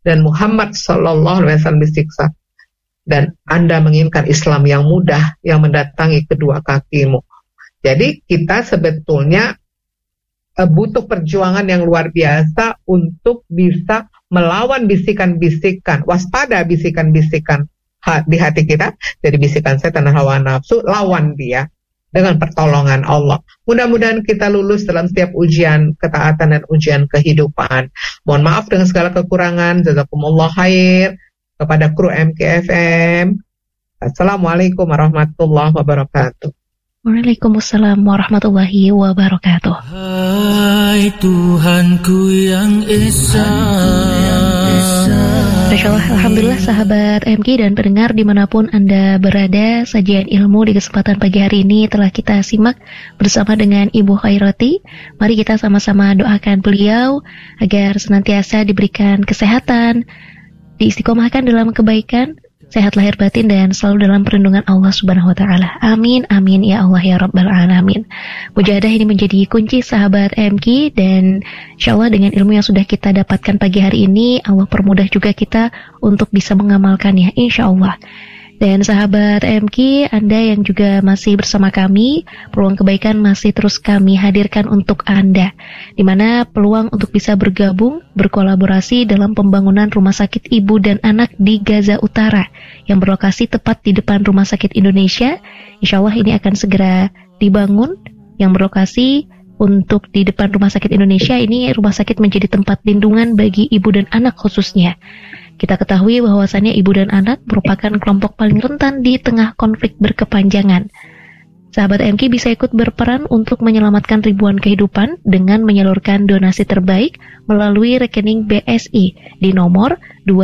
dan Muhammad SAW disiksa, dan Anda menginginkan Islam yang mudah yang mendatangi kedua kakimu. Jadi kita sebetulnya butuh perjuangan yang luar biasa untuk bisa melawan bisikan-bisikan, waspada bisikan-bisikan di hati kita. Jadi bisikan setan dan hawa nafsu, lawan dia dengan pertolongan Allah. Mudah-mudahan kita lulus dalam setiap ujian ketaatan dan ujian kehidupan. Mohon maaf dengan segala kekurangan. Jazakumullah khair kepada kru MKFM. Assalamualaikum warahmatullahi wabarakatuh. Waalaikumsalam warahmatullahi wabarakatuh. Hai Tuhanku yang Esa. Masyaallah, alhamdulillah sahabat MK dan pendengar dimanapun Anda berada, sajian ilmu di kesempatan pagi hari ini telah kita simak bersama dengan Ibu Khairati. Mari kita sama-sama doakan beliau agar senantiasa diberikan kesehatan, diistiqomahkan dalam kebaikan, sehat lahir batin, dan selalu dalam perlindungan Allah Subhanahu wa taala. Amin amin ya Allah ya rabbal alamin. Mujahadah ini menjadi kunci sahabat MK, dan insyaallah dengan ilmu yang sudah kita dapatkan pagi hari ini, Allah permudah juga kita untuk bisa mengamalkannya insyaallah. Dan sahabat MK, Anda yang juga masih bersama kami, peluang kebaikan masih terus kami hadirkan untuk Anda, di mana peluang untuk bisa bergabung, berkolaborasi dalam pembangunan Rumah Sakit Ibu dan Anak di Gaza Utara yang berlokasi tepat di depan Rumah Sakit Indonesia. Insya Allah ini akan segera dibangun, yang berlokasi untuk di depan Rumah Sakit Indonesia. Ini rumah sakit menjadi tempat lindungan bagi ibu dan anak khususnya. Kita ketahui bahwasannya ibu dan anak merupakan kelompok paling rentan di tengah konflik berkepanjangan. Sahabat MK bisa ikut berperan untuk menyelamatkan ribuan kehidupan dengan menyalurkan donasi terbaik melalui rekening BSI di nomor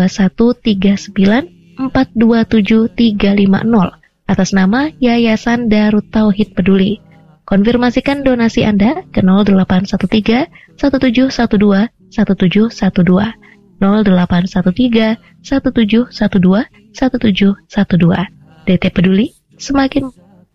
213942730 atas nama Yayasan Darut Tauhid Peduli. Konfirmasikan donasi Anda ke 0813 1712 1712. 0813 1712 1712. DT Peduli semakin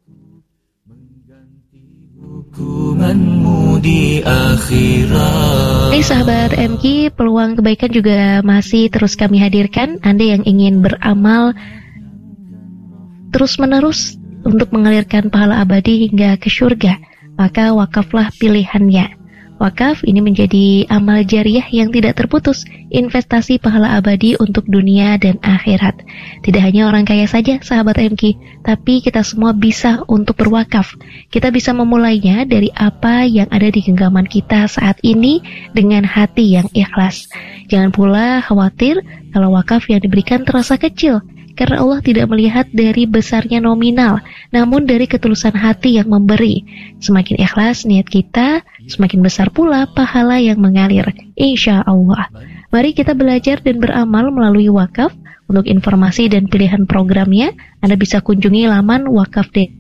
hukumanmu di akhirat. Hai sahabat MK, peluang kebaikan juga masih terus kami hadirkan. Anda yang ingin beramal terus menerus untuk mengalirkan pahala abadi hingga ke surga, maka wakaflah pilihannya. Wakaf ini menjadi amal jariah yang tidak terputus, investasi pahala abadi untuk dunia dan akhirat. Tidak hanya orang kaya saja sahabat MK, tapi kita semua bisa untuk berwakaf. Kita bisa memulainya dari apa yang ada di genggaman kita saat ini dengan hati yang ikhlas. Jangan pula khawatir kalau wakaf yang diberikan terasa kecil, karena Allah tidak melihat dari besarnya nominal, namun dari ketulusan hati yang memberi. Semakin ikhlas niat kita, semakin besar pula pahala yang mengalir, insya Allah. Mari kita belajar dan beramal melalui wakaf. Untuk informasi dan pilihan programnya, Anda bisa kunjungi laman wakaf.com.